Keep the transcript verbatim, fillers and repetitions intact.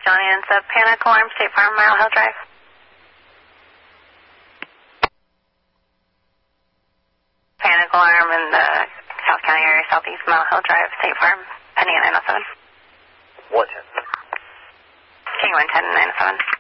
Johnny and Sub Panic Alarm, State Farm, Mile Hill Drive. Panic Alarm in the South County area, Southeast Mile Hill Drive, State Farm, pending at nine oh seven. one ten. King one ten, nine oh seven.